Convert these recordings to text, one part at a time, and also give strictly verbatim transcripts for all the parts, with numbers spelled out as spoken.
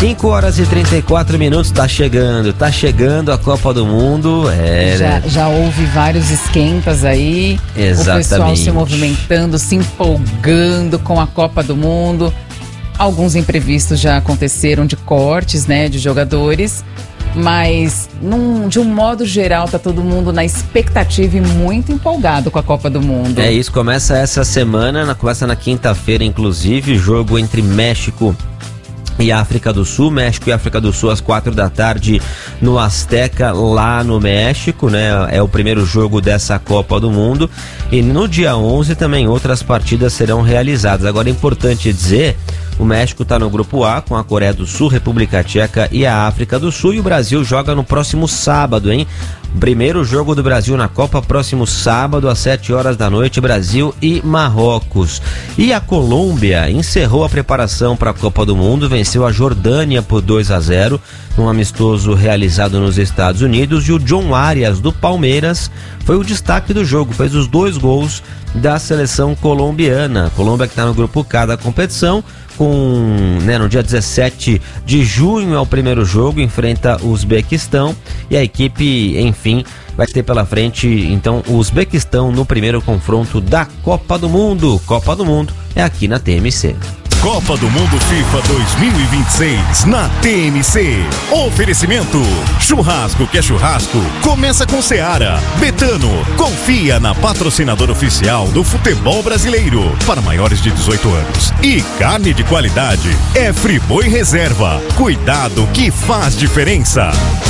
cinco horas e trinta e quatro minutos, tá chegando, tá chegando a Copa do Mundo. É, já, né? já houve vários esquentas aí. Exatamente. O pessoal se movimentando, se empolgando com a Copa do Mundo. Alguns imprevistos já aconteceram de cortes, né, de jogadores. Mas, num, de um modo geral, tá todo mundo na expectativa e muito empolgado com a Copa do Mundo. É isso, começa essa semana, na, começa na quinta-feira, inclusive, jogo entre México e África do Sul, México e África do Sul às quatro da tarde no Azteca, lá no México, né? É o primeiro jogo dessa Copa do Mundo. E no dia onze também outras partidas serão realizadas. Agora é importante dizer, o México está no grupo A com a Coreia do Sul, República Tcheca e a África do Sul, e o Brasil joga no próximo sábado, hein? Primeiro jogo do Brasil na Copa, próximo sábado às sete horas da noite, Brasil e Marrocos. E a Colômbia encerrou a preparação para a Copa do Mundo, venceu a Jordânia por dois a zero, num amistoso realizado nos Estados Unidos, e o John Arias do Palmeiras foi o destaque do jogo, fez os dois gols da seleção colombiana. Colômbia que está no grupo K da competição, com, né, no dia dezessete de junho é o primeiro jogo, enfrenta o Uzbequistão, e a equipe, enfim, vai ter pela frente então o Uzbequistão no primeiro confronto da Copa do Mundo. Copa do Mundo é aqui na T M C. Copa do Mundo FIFA dois mil e vinte e seis na T M C. Oferecimento: churrasco que é churrasco, começa com Seara. Betano, confia na patrocinadora oficial do futebol brasileiro para maiores de dezoito anos. E carne de qualidade é Friboi Reserva. Cuidado que faz diferença.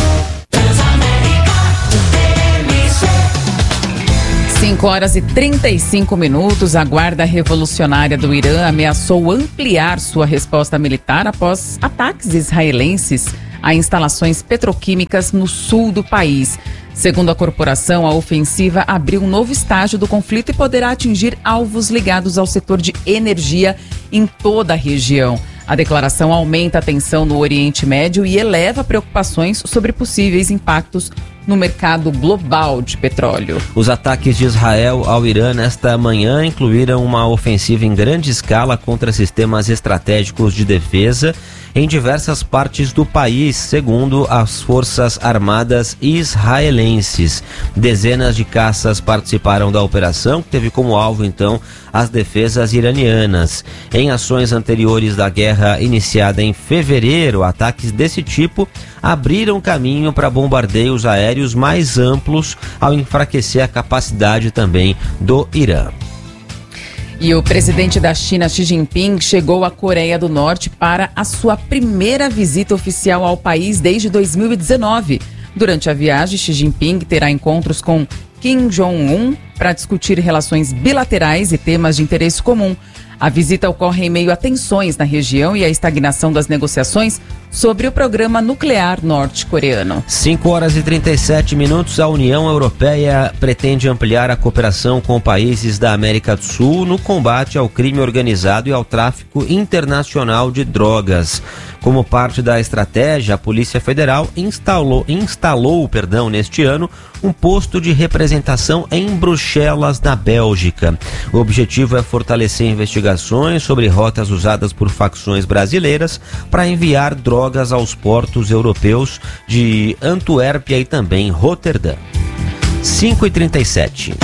cinco horas e trinta e cinco minutos, a Guarda Revolucionária do Irã ameaçou ampliar sua resposta militar após ataques israelenses a instalações petroquímicas no sul do país. Segundo a corporação, a ofensiva abriu um novo estágio do conflito e poderá atingir alvos ligados ao setor de energia em toda a região. A declaração aumenta a tensão no Oriente Médio e eleva preocupações sobre possíveis impactos no mercado global de petróleo. Os ataques de Israel ao Irã nesta manhã incluíram uma ofensiva em grande escala contra sistemas estratégicos de defesa em diversas partes do país, segundo as Forças Armadas israelenses. Dezenas de caças participaram da operação, que teve como alvo, então, as defesas iranianas. Em ações anteriores da guerra iniciada em fevereiro, ataques desse tipo abriram caminho para bombardeios aéreos mais amplos, ao enfraquecer a capacidade também do Irã. E o presidente da China, Xi Jinping, chegou à Coreia do Norte para a sua primeira visita oficial ao país desde dois mil e dezenove. Durante a viagem, Xi Jinping terá encontros com Kim Jong-un para discutir relações bilaterais e temas de interesse comum. A visita ocorre em meio a tensões na região e a estagnação das negociações sobre o programa nuclear norte-coreano. cinco horas e trinta e sete minutos, a União Europeia pretende ampliar a cooperação com países da América do Sul no combate ao crime organizado e ao tráfico internacional de drogas. Como parte da estratégia, a Polícia Federal instalou, instalou perdão, neste ano um posto de representação em Bruxelas, na Bélgica. O objetivo é fortalecer investigações sobre rotas usadas por facções brasileiras para enviar drogas aos portos europeus de Antuérpia e também Roterdã. cinco e trinta e sete.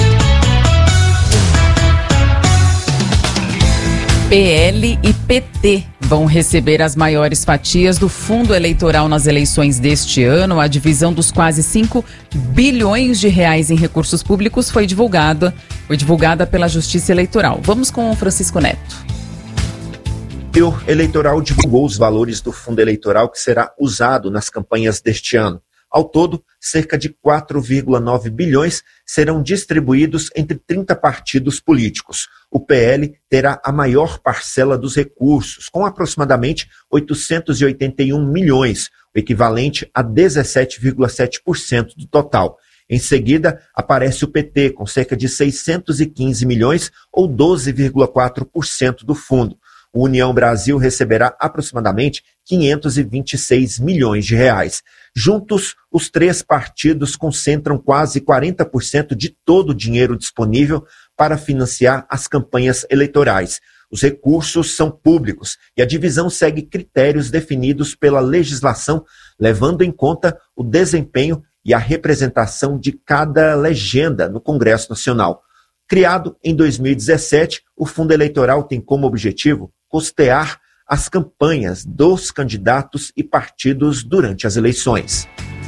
P L e P T vão receber as maiores fatias do fundo eleitoral nas eleições deste ano. A divisão dos quase cinco bilhões de reais em recursos públicos foi divulgada, foi divulgada pela Justiça Eleitoral. Vamos com o Francisco Neto. O eleitoral divulgou os valores do fundo eleitoral que será usado nas campanhas deste ano. Ao todo, cerca de quatro vírgula nove bilhões serão distribuídos entre trinta partidos políticos. O P L terá a maior parcela dos recursos, com aproximadamente oitocentos e oitenta e um milhões, o equivalente a dezessete vírgula sete por cento do total. Em seguida, aparece o P T, com cerca de seiscentos e quinze milhões, ou doze vírgula quatro por cento do fundo. O União Brasil receberá aproximadamente quinhentos e vinte e seis milhões de reais. Juntos, os três partidos concentram quase quarenta por cento de todo o dinheiro disponível para financiar as campanhas eleitorais. Os recursos são públicos e a divisão segue critérios definidos pela legislação, levando em conta o desempenho e a representação de cada legenda no Congresso Nacional. Criado em dois mil e dezessete, o Fundo Eleitoral tem como objetivo custear as campanhas dos candidatos e partidos durante as eleições.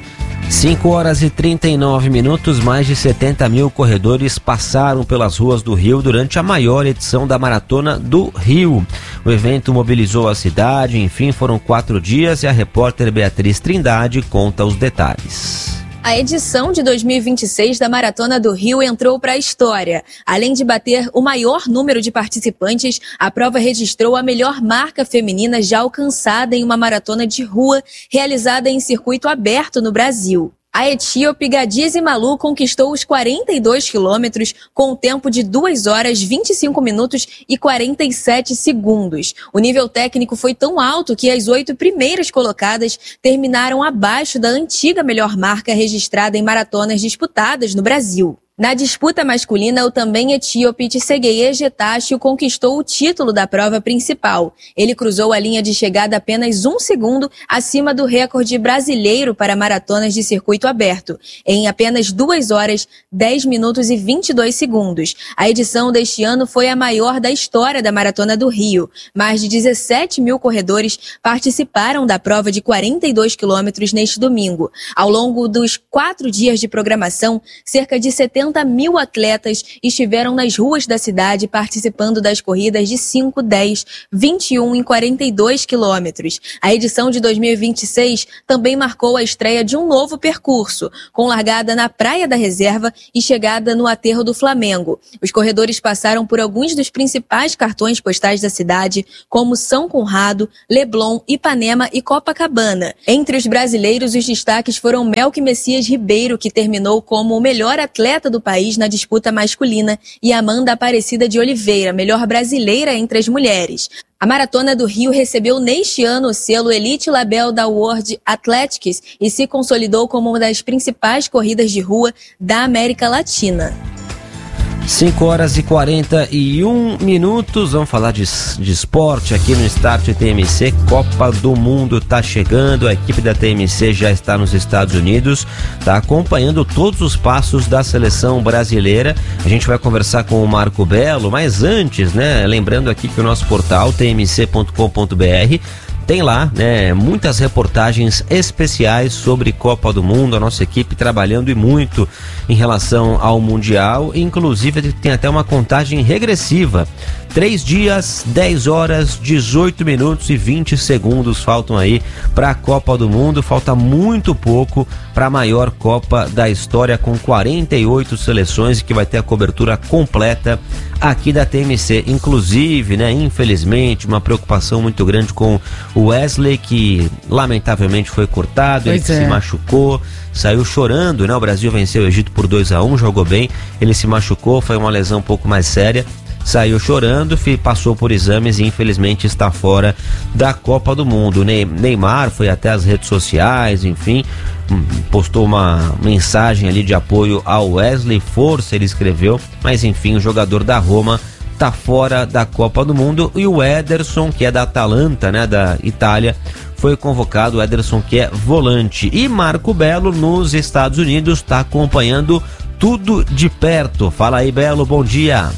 cinco horas e trinta e nove minutos, mais de setenta mil corredores passaram pelas ruas do Rio durante a maior edição da Maratona do Rio. O evento mobilizou a cidade, enfim, foram quatro dias e a repórter Beatriz Trindade conta os detalhes. A edição de dois mil e vinte e seis da Maratona do Rio entrou para a história. Além de bater o maior número de participantes, a prova registrou a melhor marca feminina já alcançada em uma maratona de rua realizada em circuito aberto no Brasil. A etíope Gadize Malu conquistou os quarenta e dois quilômetros com um tempo de duas horas, vinte e cinco minutos e quarenta e sete segundos. O nível técnico foi tão alto que as oito primeiras colocadas terminaram abaixo da antiga melhor marca registrada em maratonas disputadas no Brasil. Na disputa masculina, o também etíope Tsegeye Getachew conquistou o título da prova principal. Ele cruzou a linha de chegada apenas um segundo acima do recorde brasileiro para maratonas de circuito aberto, em apenas duas horas, dez minutos e vinte e dois segundos. A edição deste ano foi a maior da história da Maratona do Rio. Mais de dezessete mil corredores participaram da prova de quarenta e dois quilômetros neste domingo. Ao longo dos quatro dias de programação, cerca de setenta mil atletas estiveram nas ruas da cidade participando das corridas de cinco, dez, vinte e um e quarenta e dois quilômetros. A edição de dois mil e vinte e seis também marcou a estreia de um novo percurso, com largada na Praia da Reserva e chegada no Aterro do Flamengo. Os corredores passaram por alguns dos principais cartões postais da cidade, como São Conrado, Leblon, Ipanema e Copacabana. Entre os brasileiros, os destaques foram Melqui Messias Ribeiro, que terminou como o melhor atleta do país na disputa masculina, e Amanda Aparecida de Oliveira, melhor brasileira entre as mulheres. A Maratona do Rio recebeu neste ano o selo Elite Label da World Athletics e se consolidou como uma das principais corridas de rua da América Latina. cinco horas e quarenta e um minutos, vamos falar de, de esporte aqui no Start T M C. Copa do Mundo está chegando, a equipe da T M C já está nos Estados Unidos, está acompanhando todos os passos da seleção brasileira. A gente vai conversar com o Marco Belo, mas antes, né, lembrando aqui que o nosso portal t m c ponto com ponto b r tem lá, né, muitas reportagens especiais sobre Copa do Mundo, a nossa equipe trabalhando e muito em relação ao Mundial, inclusive tem até uma contagem regressiva. Três dias, dez horas, dezoito minutos e vinte segundos faltam aí para a Copa do Mundo. Falta muito pouco para a maior Copa da história, com quarenta e oito seleções, que vai ter a cobertura completa aqui da T M C. Inclusive, né, infelizmente, uma preocupação muito grande com o Wesley, que lamentavelmente foi cortado, pois ele é. se machucou, saiu chorando, né? O Brasil venceu o Egito por dois a um, jogou bem, ele se machucou, foi uma lesão um pouco mais séria. Saiu chorando, passou por exames e infelizmente está fora da Copa do Mundo. Neymar foi até as redes sociais, enfim, postou uma mensagem ali de apoio ao Wesley, força, ele escreveu, mas enfim, o jogador da Roma está fora da Copa do Mundo. E o Ederson, que é da Atalanta, né, da Itália, foi convocado, o Ederson, que é volante. E Marco Belo, nos Estados Unidos, está acompanhando tudo de perto. Fala aí, Belo, bom dia.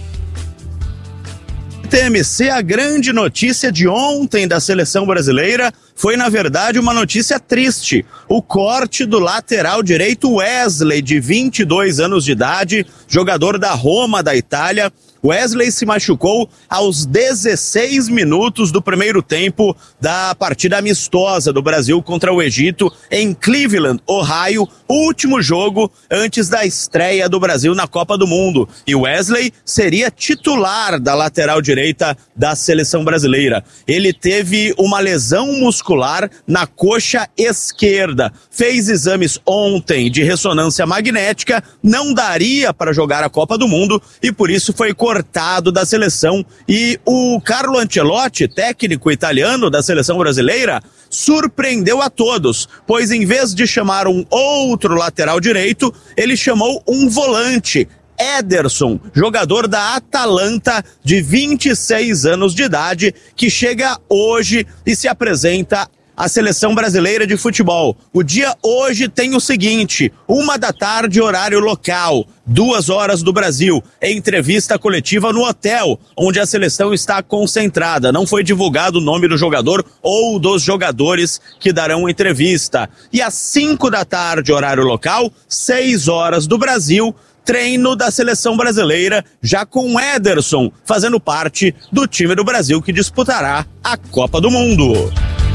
T M C, a grande notícia de ontem da seleção brasileira foi, na verdade, uma notícia triste. O corte do lateral direito Wesley, de vinte e dois anos de idade, jogador da Roma, da Itália. Wesley se machucou aos dezesseis minutos do primeiro tempo da partida amistosa do Brasil contra o Egito em Cleveland, Ohio, último jogo antes da estreia do Brasil na Copa do Mundo. E Wesley seria titular da lateral direita da seleção brasileira. Ele teve uma lesão muscular na coxa esquerda. Fez exames ontem de ressonância magnética, não daria para jogar a Copa do Mundo e por isso foi cortado da seleção. E o Carlo Ancelotti, técnico italiano da seleção brasileira, surpreendeu a todos, pois em vez de chamar um outro lateral direito, ele chamou um volante. Ederson, jogador da Atalanta de vinte e seis anos de idade, que chega hoje e se apresenta à Seleção Brasileira de Futebol. O dia hoje tem o seguinte: uma da tarde, horário local, duas horas do Brasil, entrevista coletiva no hotel onde a seleção está concentrada. Não foi divulgado o nome do jogador ou dos jogadores que darão entrevista. E às cinco da tarde, horário local, seis horas do Brasil, treino da Seleção Brasileira, já com Ederson fazendo parte do time do Brasil que disputará a Copa do Mundo.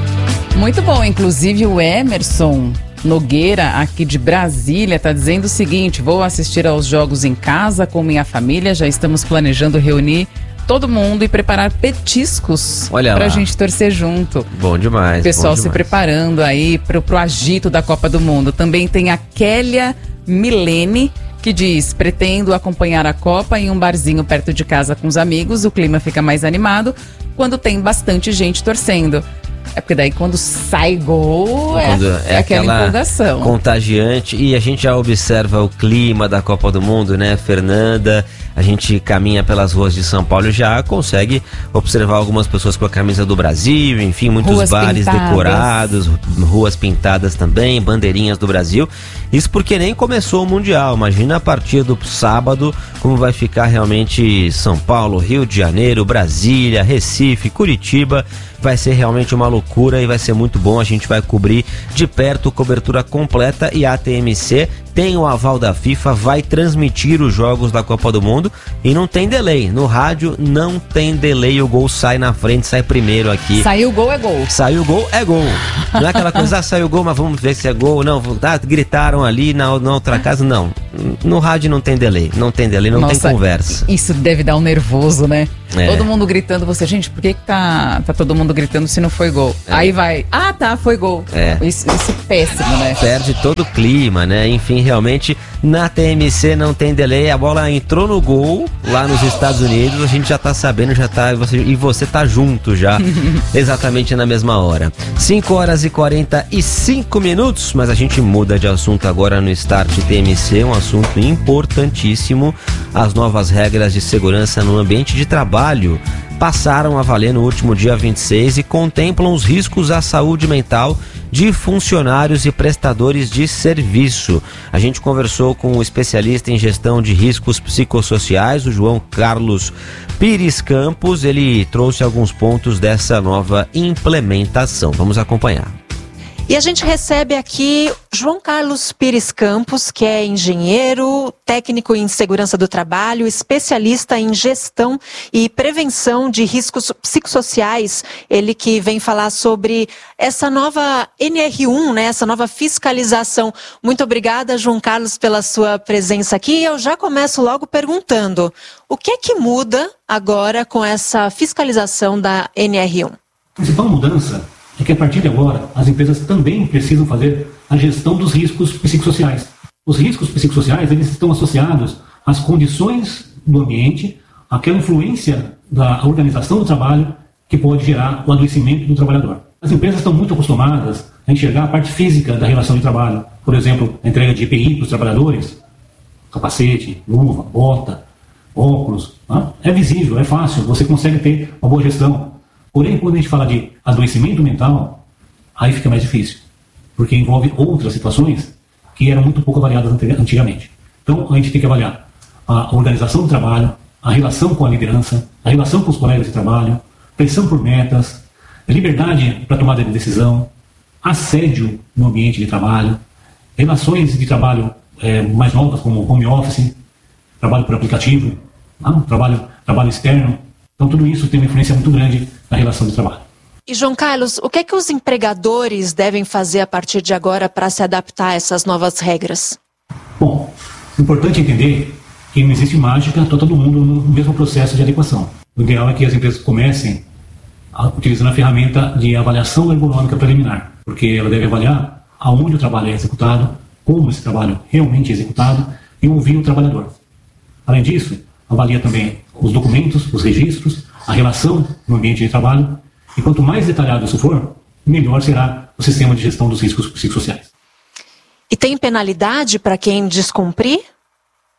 Muito bom, inclusive o Emerson Nogueira, aqui de Brasília, está dizendo o seguinte: vou assistir aos jogos em casa com minha família, já estamos planejando reunir todo mundo e preparar petiscos para a gente torcer junto. Bom demais. O pessoal bom se demais. preparando aí pro, pro agito da Copa do Mundo. Também tem a Kélia Milene, que diz: pretendo acompanhar a Copa em um barzinho perto de casa com os amigos, o clima fica mais animado quando tem bastante gente torcendo. É porque daí quando sai gol é, Quando é aquela empolgação. Contagiante. E a gente já observa o clima da Copa do Mundo, né, Fernanda? A gente caminha pelas ruas de São Paulo e já consegue observar algumas pessoas com a camisa do Brasil, enfim, muitos Ruas bares pintadas. decorados, ruas pintadas também, bandeirinhas do Brasil. Isso porque nem começou o Mundial. Imagina a partir do sábado como vai ficar realmente São Paulo, Rio de Janeiro, Brasília, Recife, Curitiba. Vai ser realmente uma loucura e vai ser muito bom. A gente vai cobrir de perto, cobertura completa, e a T M C tem o aval da FIFA, vai transmitir os jogos da Copa do Mundo e não tem delay. No rádio não tem delay, o gol sai na frente, sai primeiro aqui. Saiu o gol, é gol. Saiu o gol, é gol. Não é aquela coisa, ah, saiu o gol, mas vamos ver se é gol. Não, ah, gritaram ali na, na outra casa, não. No rádio não tem delay, não tem delay, não Nossa, tem conversa. Isso deve dar um nervoso, né? É. Todo mundo gritando, você, gente, por que, que tá, tá todo mundo gritando se não foi gol? É. Aí vai, ah tá, foi gol. É. Isso, isso é péssimo, né? Perde todo o clima, né? Enfim, realmente, na T M C não tem delay, a bola entrou no gol lá nos Estados Unidos, a gente já tá sabendo, já tá, você, e você tá junto já, exatamente na mesma hora. cinco horas e quarenta e cinco minutos, mas a gente muda de assunto agora no Start T M C, um assunto importantíssimo. As novas regras de segurança no ambiente de trabalho passaram a valer no último dia vinte e seis e contemplam os riscos à saúde mental de funcionários e prestadores de serviço. A gente conversou com o especialista em gestão de riscos psicossociais, o João Carlos Pires Campos. Ele trouxe alguns pontos dessa nova implementação. Vamos acompanhar. E a gente recebe aqui João Carlos Pires Campos, que é engenheiro, técnico em segurança do trabalho, especialista em gestão e prevenção de riscos psicossociais. Ele que vem falar sobre essa nova N R um, né, essa nova fiscalização. Muito obrigada, João Carlos, pela sua presença aqui. Eu já começo logo perguntando: o que é que muda agora com essa fiscalização da N R um? A principal mudança é que a partir de agora as empresas também precisam fazer a gestão dos riscos psicossociais. Os riscos psicossociais, eles estão associados às condições do ambiente, àquela influência da organização do trabalho que pode gerar o adoecimento do trabalhador. As empresas estão muito acostumadas a enxergar a parte física da relação de trabalho. Por exemplo, a entrega de E P I para os trabalhadores, capacete, luva, bota, óculos. Tá? É visível, é fácil, você consegue ter uma boa gestão. Porém, quando a gente fala de adoecimento mental, aí fica mais difícil, porque envolve outras situações que eram muito pouco avaliadas antigamente. Então, a gente tem que avaliar a organização do trabalho, a relação com a liderança, a relação com os colegas de trabalho, pressão por metas, liberdade para tomada de decisão, assédio no ambiente de trabalho, relações de trabalho é, mais novas, como home office, trabalho por aplicativo, ah, trabalho, trabalho externo. Então, tudo isso tem uma influência muito grande na relação de trabalho. E, João Carlos, o que é que os empregadores devem fazer a partir de agora para se adaptar a essas novas regras? Bom, é importante entender que não existe mágica, está todo mundo no mesmo processo de adequação. O ideal é que as empresas comecem a, utilizando a ferramenta de avaliação ergonômica preliminar, porque ela deve avaliar aonde o trabalho é executado, como esse trabalho realmente é executado e ouvir o trabalhador. Além disso, avalia também os documentos, os registros, a relação no ambiente de trabalho, e quanto mais detalhado isso for, melhor será o sistema de gestão dos riscos psicossociais. E tem penalidade para quem descumprir?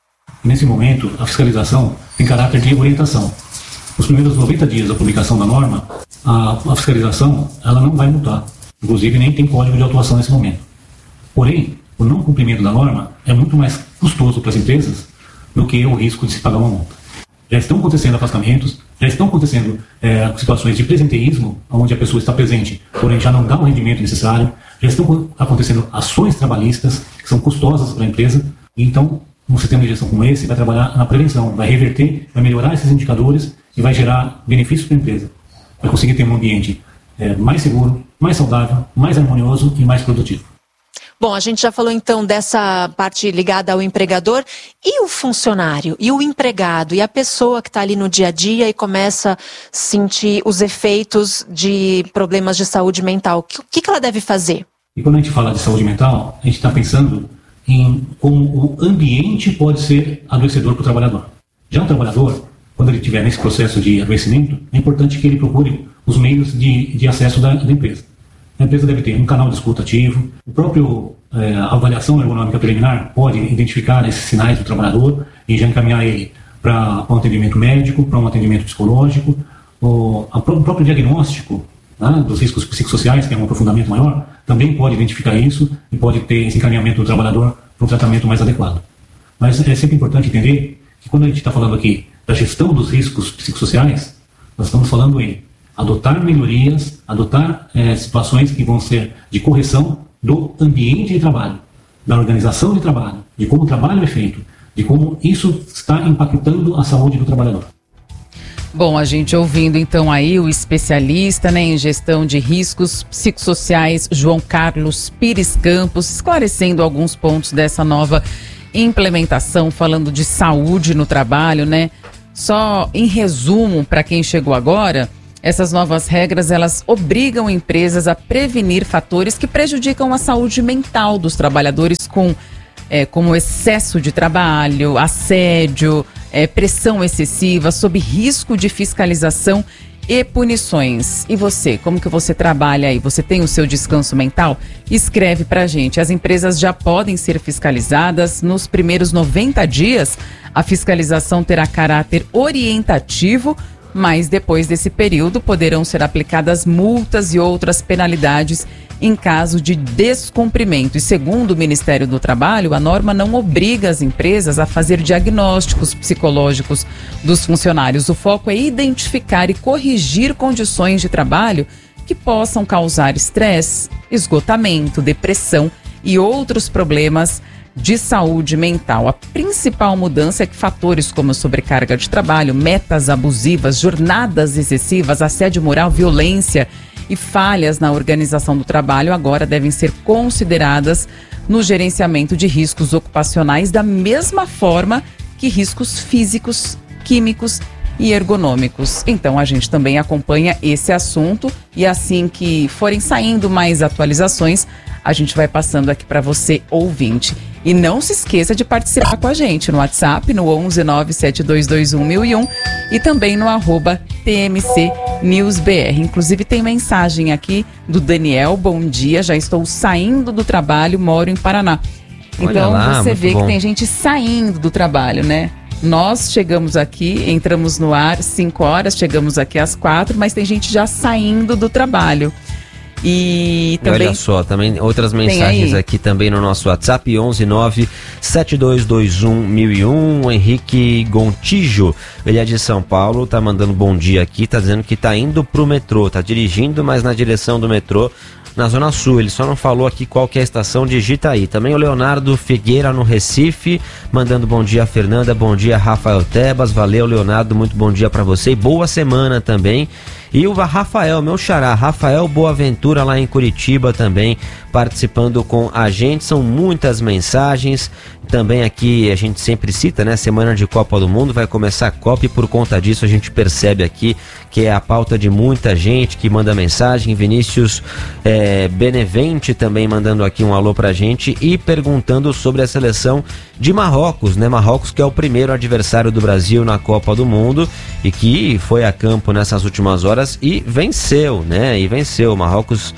Nesse momento, a fiscalização tem caráter de orientação. Nos primeiros noventa dias da publicação da norma, a, a fiscalização ela não vai multar. Inclusive, nem tem código de autuação nesse momento. Porém, o não cumprimento da norma é muito mais custoso para as empresas do que o risco de se pagar uma multa. Já estão acontecendo afastamentos, já estão acontecendo é, situações de presenteísmo, onde a pessoa está presente, porém já não dá o rendimento necessário, já estão acontecendo ações trabalhistas que são custosas para a empresa. Então, um sistema de gestão como esse vai trabalhar na prevenção, vai reverter, vai melhorar esses indicadores e vai gerar benefícios para a empresa. Vai conseguir ter um ambiente é, mais seguro, mais saudável, mais harmonioso e mais produtivo. Bom, a gente já falou então dessa parte ligada ao empregador. E o funcionário, e o empregado, e a pessoa que está ali no dia a dia e começa a sentir os efeitos de problemas de saúde mental. O que, que ela deve fazer? E quando a gente fala de saúde mental, a gente está pensando em como o ambiente pode ser adoecedor para o trabalhador. Já o trabalhador, quando ele estiver nesse processo de adoecimento, é importante que ele procure os meios de, de acesso da, da empresa. A empresa deve ter um canal de escuta ativo, o próprio é, avaliação ergonômica preliminar pode identificar esses sinais do trabalhador e já encaminhar ele para um atendimento médico, para um atendimento psicológico, o, a, o próprio diagnóstico, né, dos riscos psicossociais, que é um aprofundamento maior, também pode identificar isso e pode ter esse encaminhamento do trabalhador para um tratamento mais adequado. Mas é sempre importante entender que quando a gente está falando aqui da gestão dos riscos psicossociais, nós estamos falando em adotar melhorias, adotar é, situações que vão ser de correção do ambiente de trabalho, da organização de trabalho, de como o trabalho é feito, de como isso está impactando a saúde do trabalhador. Bom, a gente ouvindo então aí o especialista, né, em gestão de riscos psicossociais, João Carlos Pires Campos, esclarecendo alguns pontos dessa nova implementação, falando de saúde no trabalho, né? Só em resumo, para quem chegou agora, essas novas regras, elas obrigam empresas a prevenir fatores que prejudicam a saúde mental dos trabalhadores, com, é, como excesso de trabalho, assédio, é, pressão excessiva, sob risco de fiscalização e punições. E você, como que você trabalha aí? Você tem o seu descanso mental? Escreve pra gente. As empresas já podem ser fiscalizadas. Nos primeiros noventa dias, a fiscalização terá caráter orientativo, mas depois desse período poderão ser aplicadas multas e outras penalidades em caso de descumprimento. E segundo o Ministério do Trabalho, a norma não obriga as empresas a fazer diagnósticos psicológicos dos funcionários. O foco é identificar e corrigir condições de trabalho que possam causar estresse, esgotamento, depressão e outros problemas de saúde mental. A principal mudança é que fatores como sobrecarga de trabalho, metas abusivas, jornadas excessivas, assédio moral, violência e falhas na organização do trabalho agora devem ser consideradas no gerenciamento de riscos ocupacionais da mesma forma que riscos físicos, químicos e ergonômicos. Então a gente também acompanha esse assunto e assim que forem saindo mais atualizações, a gente vai passando aqui para você, ouvinte. E não se esqueça de participar com a gente no WhatsApp, no onze nove sete dois dois um mil e um e também no arroba T M C News B R. Inclusive tem mensagem aqui do Daniel. Bom dia, já estou saindo do trabalho, moro em Paraná. Então lá, você vê bom. que tem gente saindo do trabalho, né? Nós chegamos aqui, entramos no ar cinco horas, chegamos aqui às quatro, mas tem gente já saindo do trabalho. E também... Olha só, também outras mensagens aqui também no nosso WhatsApp, onze nove sete dois dois um mil e um. O Henrique Gontijo, ele é de São Paulo, tá mandando bom dia aqui, tá dizendo que tá indo pro metrô, tá dirigindo, mas na direção do metrô, na Zona Sul. Ele só não falou aqui qual que é a estação, digita aí. Também o Leonardo Figueira no Recife, mandando bom dia a Fernanda, bom dia Rafael Tebas, valeu Leonardo, muito bom dia pra você e boa semana também. E o Rafael, meu xará, Rafael Boaventura lá em Curitiba também participando com a gente. São muitas mensagens. Também aqui a gente sempre cita, né? Semana de Copa do Mundo, vai começar a Copa e por conta disso a gente percebe aqui que é a pauta de muita gente que manda mensagem. Vinícius é, Benevente também mandando aqui um alô pra gente e perguntando sobre a seleção de Marrocos, né? Marrocos que é o primeiro adversário do Brasil na Copa do Mundo e que foi a campo nessas últimas horas e venceu, né? E venceu. O Marrocos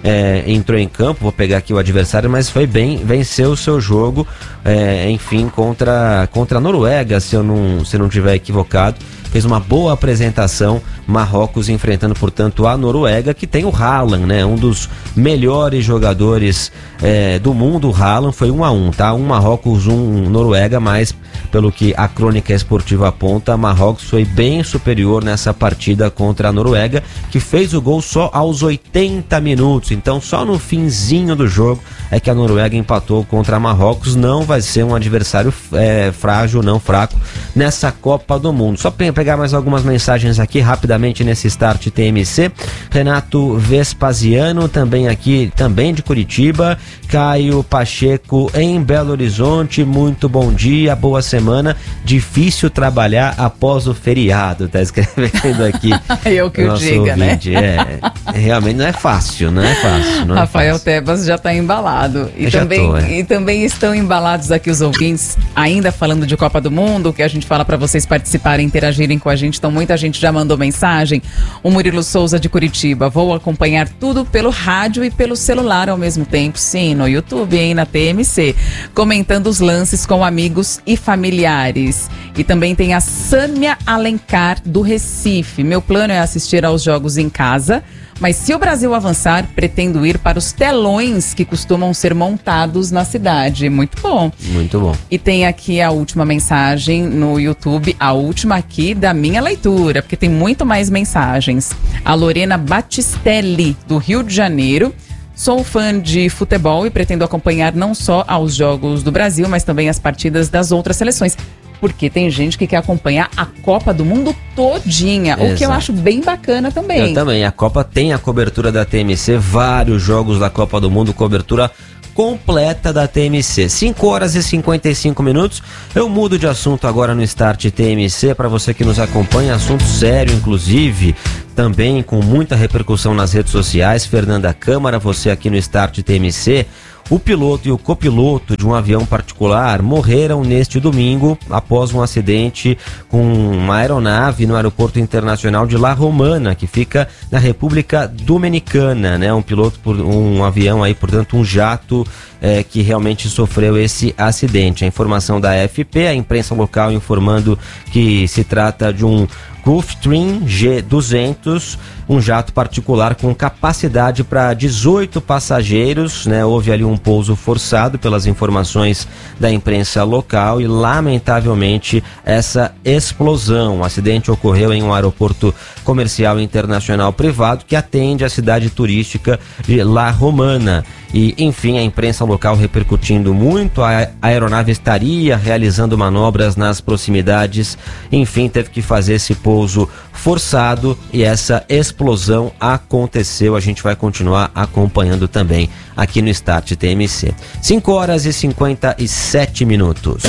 é, entrou em campo, vou pegar aqui o adversário, mas foi bem, venceu o seu jogo, é, enfim, contra, contra a Noruega, se eu não, se eu não tiver equivocado. Fez uma boa apresentação, Marrocos enfrentando, portanto, a Noruega, que tem o Haaland, né? Um dos melhores jogadores é, do mundo. O Haaland foi um a um, tá? Um Marrocos, um Noruega, mas pelo que a crônica esportiva aponta, Marrocos foi bem superior nessa partida contra a Noruega, que fez o gol só aos oitenta minutos. Então, só no finzinho do jogo é que a Noruega empatou contra a Marrocos. Não vai ser um adversário é, frágil, não fraco, nessa Copa do Mundo. Só pegar mais algumas mensagens aqui rapidamente nesse Start T M C. Renato Vespasiano, também aqui, também de Curitiba. Caio Pacheco em Belo Horizonte, muito bom dia, boa semana. Difícil trabalhar após o feriado, tá escrevendo aqui. Eu que o diga, ouvinte. Né? É, realmente não é fácil, não é fácil. Não Rafael é fácil. Tebas já está embalado. E também, tô, é. e também estão embalados aqui os ouvintes, ainda falando de Copa do Mundo, que a gente fala para vocês participarem, interagirem com a gente. Então muita gente já mandou mensagem. O Murilo Souza de Curitiba: vou acompanhar tudo pelo rádio e pelo celular ao mesmo tempo. Sim, no YouTube, hein, na T M C, comentando os lances com amigos e familiares. E também tem a Sâmia Alencar do Recife: meu plano é assistir aos jogos em casa, mas se o Brasil avançar, pretendo ir para os telões que costumam ser montados na cidade. Muito bom. Muito bom. E tem aqui a última mensagem no YouTube, a última aqui da minha leitura, porque tem muito mais mensagens. A Lorena Batistelli, do Rio de Janeiro: sou fã de futebol e pretendo acompanhar não só aos jogos do Brasil, mas também as partidas das outras seleções. Porque tem gente que quer acompanhar a Copa do Mundo todinha, Exato. O que eu acho bem bacana também. Eu também. A Copa tem a cobertura da T M C, vários jogos da Copa do Mundo, cobertura completa da T M C. cinco horas e cinquenta e cinco minutos. Eu mudo de assunto agora no Start T M C, para você que nos acompanha, assunto sério, inclusive, também com muita repercussão nas redes sociais. Fernanda Câmara, você aqui no Start T M C. O piloto e o copiloto de um avião particular morreram neste domingo após um acidente com uma aeronave no aeroporto internacional de La Romana, que fica na República Dominicana, né? Um piloto por um avião aí, portanto, um jato é, que realmente sofreu esse acidente. A informação da A F P, a imprensa local informando que se trata de um Gulfstream G duzentos, um jato particular com capacidade para dezoito passageiros, né? Houve ali um pouso forçado pelas informações da imprensa local e, lamentavelmente, essa explosão. O acidente ocorreu em um aeroporto comercial internacional privado que atende a cidade turística de La Romana. E, enfim, a imprensa local repercutindo muito, a aeronave estaria realizando manobras nas proximidades, enfim, teve que fazer esse pouso forçado e essa explosão aconteceu. A gente vai continuar acompanhando também aqui no Start T M C. cinco horas e cinquenta e sete minutos.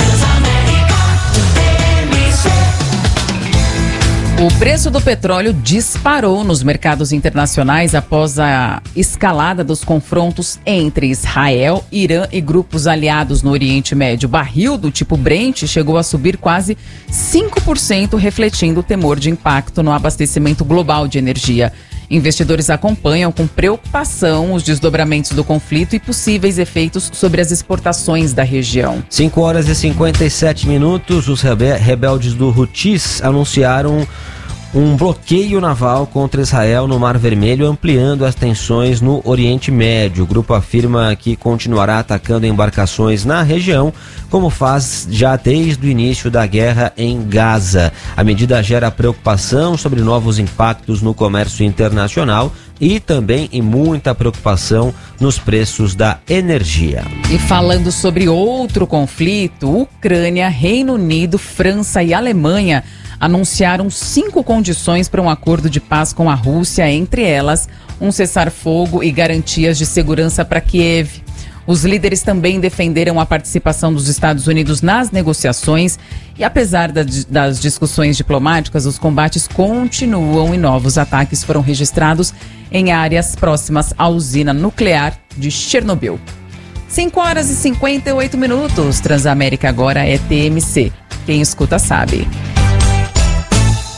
O preço do petróleo disparou nos mercados internacionais após a escalada dos confrontos entre Israel, Irã e grupos aliados no Oriente Médio. O barril do tipo Brent chegou a subir quase cinco por cento, refletindo o temor de impacto no abastecimento global de energia. Investidores acompanham com preocupação os desdobramentos do conflito e possíveis efeitos sobre as exportações da região. cinco horas e cinquenta e sete minutos, os rebe- rebeldes do Houthis anunciaram um bloqueio naval contra Israel no Mar Vermelho, ampliando as tensões no Oriente Médio. O grupo afirma que continuará atacando embarcações na região, como faz já desde o início da guerra em Gaza. A medida gera preocupação sobre novos impactos no comércio internacional e também e muita preocupação nos preços da energia. E falando sobre outro conflito, Ucrânia, Reino Unido, França e Alemanha anunciaram cinco condições para um acordo de paz com a Rússia, entre elas um cessar-fogo e garantias de segurança para Kiev. Os líderes também defenderam a participação dos Estados Unidos nas negociações e, apesar da, das discussões diplomáticas, os combates continuam e novos ataques foram registrados em áreas próximas à usina nuclear de Chernobyl. cinco horas e cinquenta e oito minutos. Transamérica agora é T M C. Quem escuta sabe.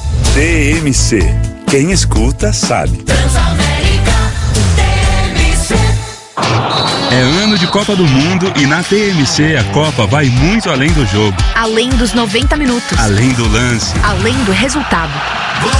T M C. Quem escuta sabe. Transamérica T M C. É ano de Copa do Mundo e na T M C a Copa vai muito além do jogo. Além dos noventa minutos. Além do lance. Além do resultado.